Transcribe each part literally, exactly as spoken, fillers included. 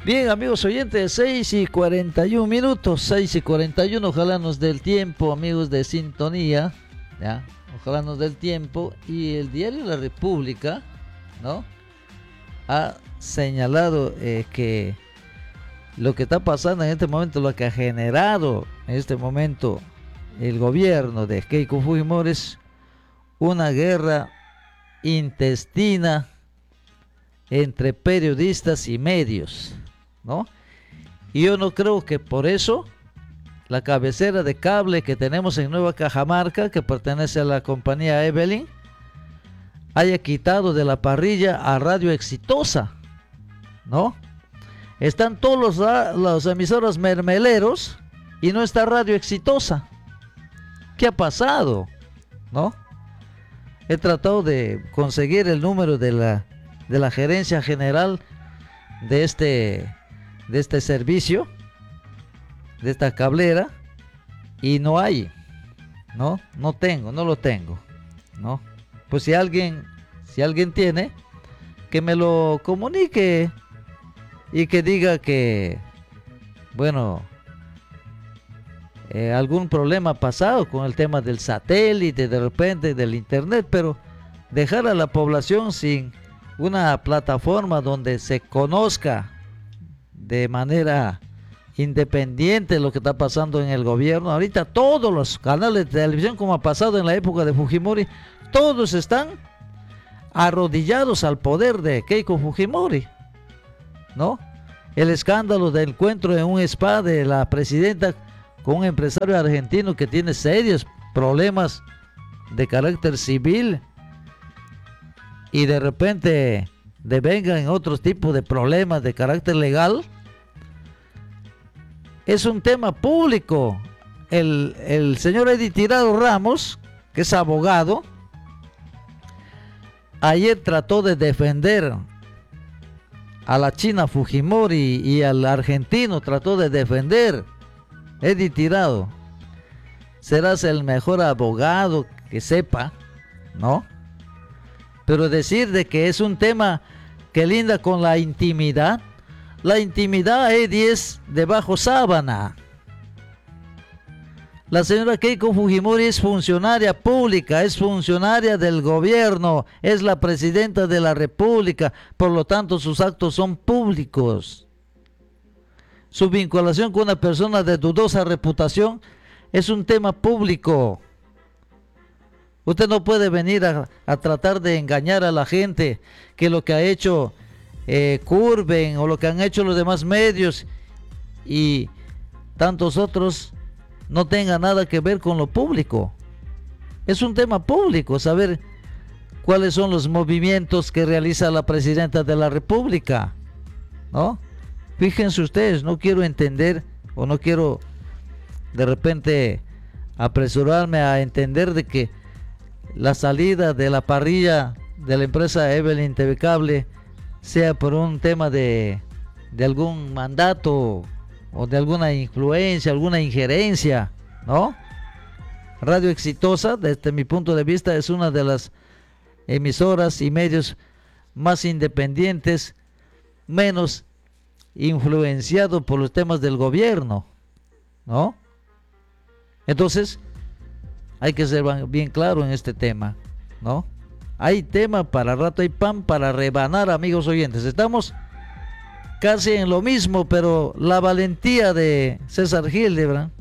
Bien, amigos oyentes, seis y cuarenta y un minutos, seis y cuarenta y uno, ojalá nos dé el tiempo, amigos de sintonía, ¿ya? Ojalá nos dé el tiempo. Y el diario La República, ¿no?, ha señalado eh, que lo que está pasando en este momento, lo que ha generado en este momento el gobierno de Keiko Fujimori es una guerra intestina entre periodistas y medios, ¿no? Y yo no creo que por eso la cabecera de cable que tenemos en Nueva Cajamarca, que pertenece a la compañía Evelyn, haya quitado de la parrilla a Radio Exitosa, ¿no? Están todos los, los emisoras mermeleros y no está Radio Exitosa. ¿Qué ha pasado? ¿No? He tratado de conseguir el número de la, de la gerencia general de este, de este servicio, de esta cablera, y no hay, ¿no? No tengo, no lo tengo, ¿no? Pues si alguien, si alguien tiene, que me lo comunique y que diga que, bueno, eh, algún problema ha pasado con el tema del satélite, de repente del internet, pero dejar a la población sin una plataforma donde se conozca de manera independiente lo que está pasando en el gobierno. Ahorita todos los canales de televisión, como ha pasado en la época de Fujimori, todos están arrodillados al poder de Keiko Fujimori, ¿no? El escándalo del encuentro en un spa de la presidenta con un empresario argentino que tiene serios problemas de carácter civil y de repente devengan otros tipos de problemas de carácter legal, es un tema público. El, el señor Eddie Tirado Ramos, que es abogado, ayer trató de defender a la China Fujimori y al argentino, trató de defender. Eddie Tirado, serás el mejor abogado que sepa, ¿no? Pero decir de que es un tema que linda con la intimidad, la intimidad, Eddie, es debajo sábana. La señora Keiko Fujimori es funcionaria pública, es funcionaria del gobierno, es la presidenta de la República, por lo tanto sus actos son públicos. Su vinculación con una persona de dudosa reputación es un tema público. Usted no puede venir a, a tratar de engañar a la gente que lo que ha hecho eh, Curven o lo que han hecho los demás medios y tantos otros no tenga nada que ver con lo público. Es un tema público saber cuáles son los movimientos que realiza la presidenta de la República, ¿no? Fíjense ustedes, no quiero entender o no quiero de repente apresurarme a entender de que la salida de la parrilla de la empresa Evelyn T V Cable sea por un tema de, de algún mandato o de alguna influencia, alguna injerencia, ¿no? Radio Exitosa, desde mi punto de vista, es una de las emisoras y medios más independientes, menos influenciado por los temas del gobierno, ¿no? Entonces, hay que ser bien claro en este tema, ¿no? Hay tema para rato, hay pan para rebanar, amigos oyentes. Estamos casi en lo mismo, pero la valentía de César Hildebrand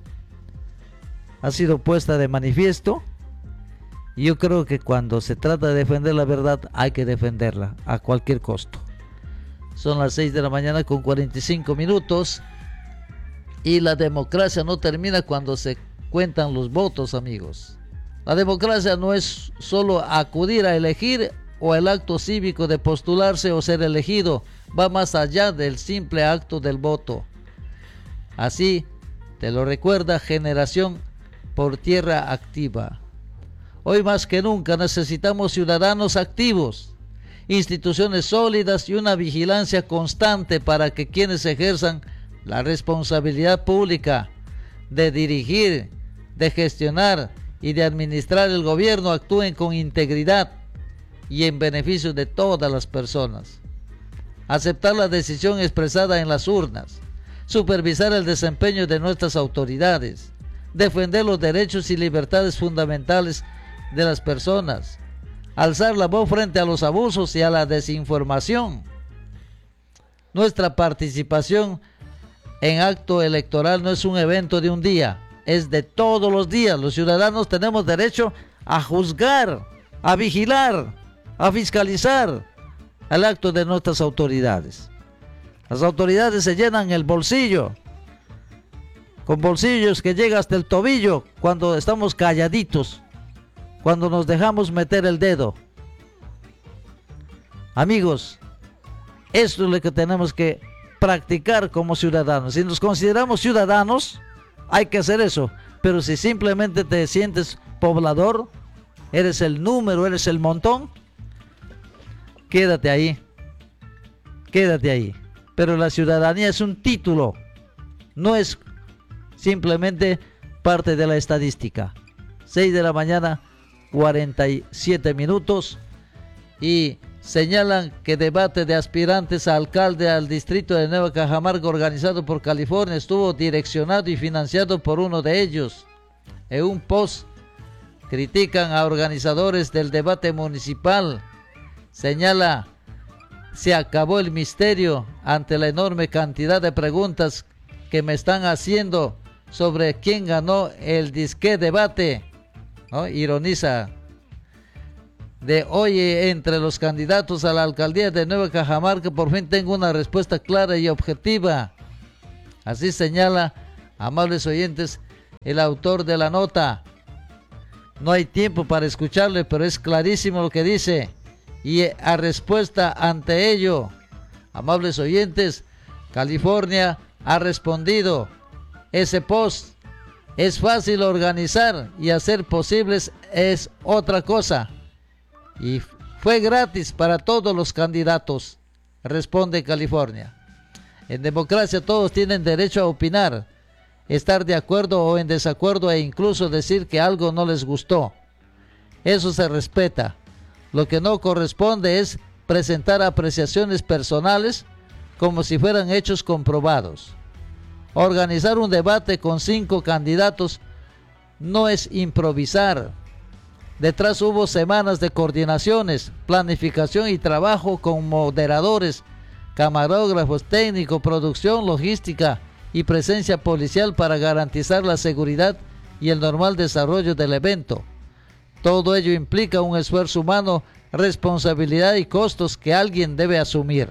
ha sido puesta de manifiesto. Y yo creo que cuando se trata de defender la verdad, hay que defenderla a cualquier costo. Son las seis de la mañana con cuarenta y cinco minutos. Y la democracia no termina cuando se cuentan los votos, amigos. La democracia no es solo acudir a elegir o el acto cívico de postularse o ser elegido. Va más allá del simple acto del voto. Así te lo recuerda Generación por Tierra Activa. Hoy más que nunca necesitamos ciudadanos activos, instituciones sólidas y una vigilancia constante para que quienes ejerzan la responsabilidad pública de dirigir, de gestionar y de administrar el gobierno actúen con integridad y en beneficio de todas las personas. aceptar la decisión expresada en las urnas, supervisar el desempeño de nuestras autoridades, defender los derechos y libertades fundamentales de las personas, alzar la voz frente a los abusos y a la desinformación. Nuestra participación en acto electoral no es un evento de un día, es de todos los días. Los ciudadanos tenemos derecho a juzgar, a vigilar, a fiscalizar el acto de nuestras autoridades. Las autoridades se llenan el bolsillo, con bolsillos que llegan hasta el tobillo cuando estamos calladitos, cuando nos dejamos meter el dedo. Amigos, esto es lo que tenemos que practicar como ciudadanos. Si nos consideramos ciudadanos, hay que hacer eso. Pero si simplemente te sientes poblador, eres el número, eres el montón, quédate ahí, quédate ahí. Pero la ciudadanía es un título, no es simplemente parte de la estadística. seis de la mañana, cuarenta y siete minutos, y señalan que debate de aspirantes a alcalde al distrito de Nueva Cajamarca organizado por California estuvo direccionado y financiado por uno de ellos. En un post critican a organizadores del debate municipal. Señala: se acabó el misterio ante la enorme cantidad de preguntas que me están haciendo sobre quién ganó el disque debate, ¿no? Ironiza. De hoy, entre los candidatos a la alcaldía de Nueva Cajamarca, por fin tengo una respuesta clara y objetiva. Así señala, amables oyentes, el autor de la nota. No hay tiempo para escucharle, pero es clarísimo lo que dice. Y a respuesta ante ello, amables oyentes, California ha respondido. Ese post: es fácil organizar y hacer posibles es otra cosa. Y fue gratis para todos los candidatos, responde California. En democracia todos tienen derecho a opinar, estar de acuerdo o en desacuerdo e incluso decir que algo no les gustó. Eso se respeta. Lo que no corresponde es presentar apreciaciones personales como si fueran hechos comprobados. Organizar un debate con cinco candidatos no es improvisar. Detrás hubo semanas de coordinaciones, planificación y trabajo con moderadores, camarógrafos, técnicos, producción, logística y presencia policial para garantizar la seguridad y el normal desarrollo del evento. Todo ello implica un esfuerzo humano, responsabilidad y costos que alguien debe asumir.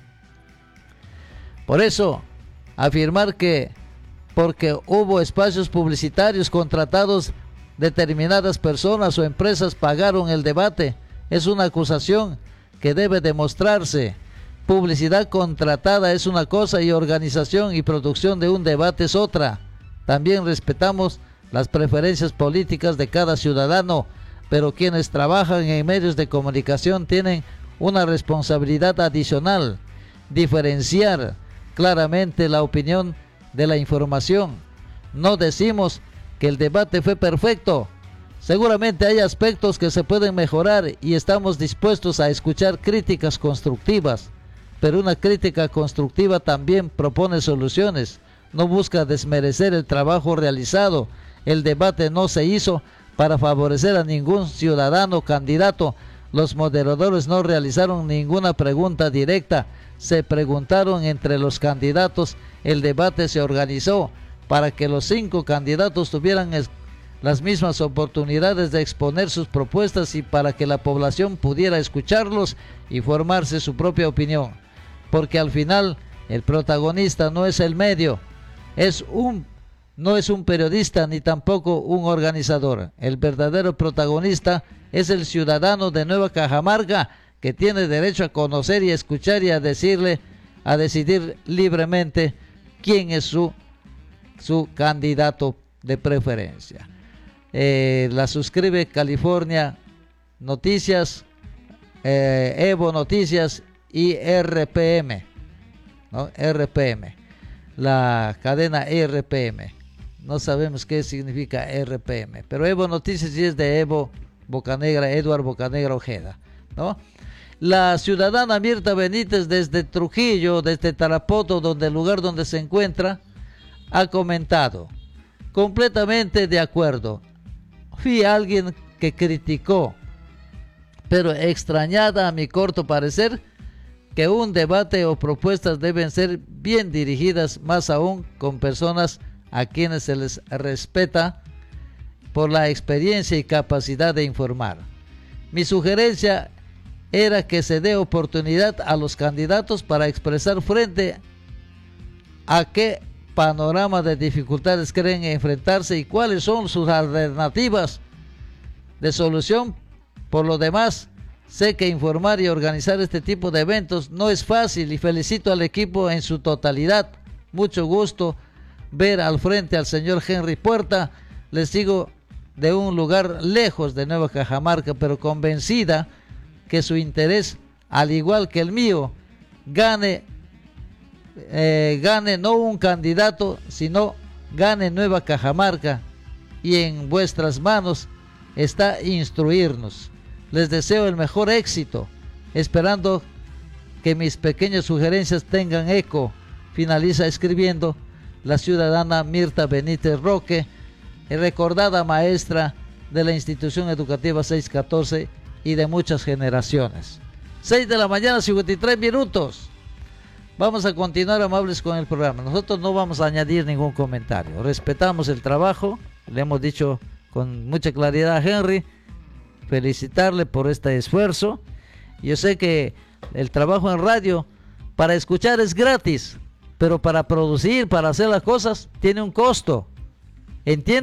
Por eso, afirmar que porque hubo espacios publicitarios contratados, determinadas personas o empresas pagaron el debate, es una acusación que debe demostrarse. Publicidad contratada es una cosa y organización y producción de un debate es otra. También respetamos las preferencias políticas de cada ciudadano, pero quienes trabajan en medios de comunicación tienen una responsabilidad adicional: diferenciar claramente la opinión de la información. No decimos que el debate fue perfecto. Seguramente hay aspectos que se pueden mejorar y estamos dispuestos a escuchar críticas constructivas, pero una crítica constructiva también propone soluciones, no busca desmerecer el trabajo realizado. El debate no se hizo para favorecer a ningún ciudadano candidato. Los moderadores no realizaron ninguna pregunta directa, se preguntaron entre los candidatos. El debate se organizó para que los cinco candidatos tuvieran las mismas oportunidades de exponer sus propuestas y para que la población pudiera escucharlos y formarse su propia opinión. Porque al final el protagonista no es el medio, es un, no es un periodista ni tampoco un organizador. El verdadero protagonista es el ciudadano de Nueva Cajamarca, que tiene derecho a conocer y escuchar y a decirle, a decidir libremente quién es su su candidato de preferencia. Eh, la suscribe California Noticias, eh, Evo Noticias y R P M, ¿no? R P M, la cadena R P M. No sabemos qué significa R P M, pero Evo Noticias sí es de Evo Bocanegra, Eduardo Bocanegra Ojeda, ¿no? La ciudadana Mirta Benítez desde Trujillo, desde Tarapoto, donde el lugar donde se encuentra, ha comentado, completamente de acuerdo. Fui alguien que criticó, pero extrañada a mi corto parecer, que un debate o propuestas deben ser bien dirigidas, más aún con personas a quienes se les respeta por la experiencia y capacidad de informar. Mi sugerencia era que se dé oportunidad a los candidatos para expresar frente a qué panorama de dificultades creen enfrentarse y cuáles son sus alternativas de solución. Por lo demás, sé que informar y organizar este tipo de eventos no es fácil y felicito al equipo en su totalidad. Mucho gusto ver al frente al señor Henry Puerta. Les sigo de un lugar lejos de Nueva Cajamarca, pero convencida que su interés, al igual que el mío, gane, eh, gane no un candidato, sino gane Nueva Cajamarca, y en vuestras manos está instruirnos. Les deseo el mejor éxito, esperando que mis pequeñas sugerencias tengan eco. Finaliza escribiendo la ciudadana Mirta Benítez Roque, recordada maestra de la institución educativa seiscientos catorce y de muchas generaciones. seis de la mañana, cincuenta y tres minutos. Vamos a continuar, amables, con el programa. Nosotros no vamos a añadir ningún comentario. Respetamos el trabajo, le hemos dicho con mucha claridad a Henry, felicitarle por este esfuerzo. Yo sé que el trabajo en radio para escuchar es gratis, pero para producir, para hacer las cosas, tiene un costo. Entiende.